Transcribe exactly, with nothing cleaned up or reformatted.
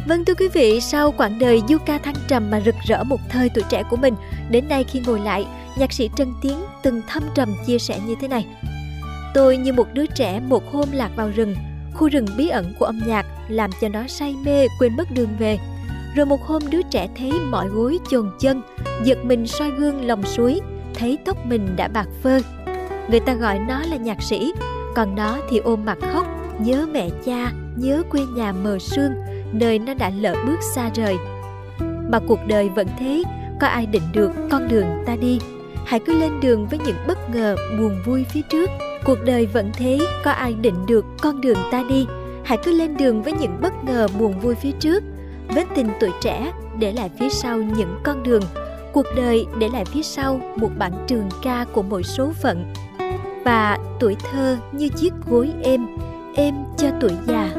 Vâng thưa quý vị, sau quãng đời du ca thăng trầm mà rực rỡ một thời tuổi trẻ của mình, đến nay khi ngồi lại, nhạc sĩ Trần Tiến từng thâm trầm chia sẻ như thế này. Tôi như một đứa trẻ một hôm lạc vào rừng, khu rừng bí ẩn của âm nhạc làm cho nó say mê quên mất đường về. Rồi một hôm đứa trẻ thấy mỏi gối chồn chân, giật mình soi gương lòng suối, thấy tóc mình đã bạc phơ. Người ta gọi nó là nhạc sĩ, còn nó thì ôm mặt khóc, nhớ mẹ cha, nhớ quê nhà mờ sương, nơi nó đã lỡ bước xa rời. Mà cuộc đời vẫn thế, có ai định được con đường ta đi. Hãy cứ lên đường với những bất ngờ buồn vui phía trước. Cuộc đời vẫn thế, có ai định được con đường ta đi. Hãy cứ lên đường với những bất ngờ buồn vui phía trước. Vết tình tuổi trẻ để lại phía sau những con đường. Cuộc đời để lại phía sau một bản trường ca của mỗi số phận. Và tuổi thơ như chiếc gối êm, êm cho tuổi già